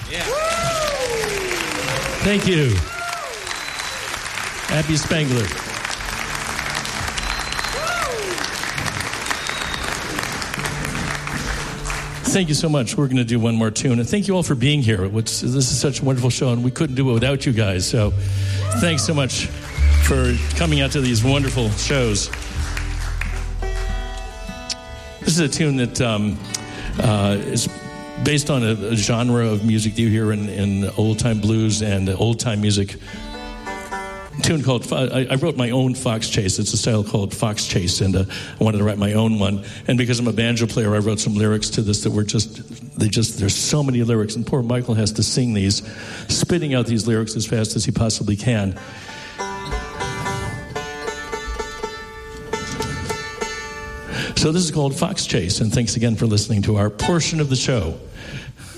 Yeah. Thank you. Abby Spangler. Thank you so much. We're going to do one more tune. And thank you all for being here. This is such a wonderful show, and we couldn't do it without you guys. So thanks so much for coming out to these wonderful shows. This is a tune that is based on a genre of music that you hear in old-time blues and old-time music. A tune called, I wrote my own Fox Chase. It's a style called Fox Chase, and I wanted to write my own one. And because I'm a banjo player, I wrote some lyrics to this that were there's so many lyrics, and poor Michael has to sing these, spitting out these lyrics as fast as he possibly can. So this is called Fox Chase, and thanks again for listening to our portion of the show.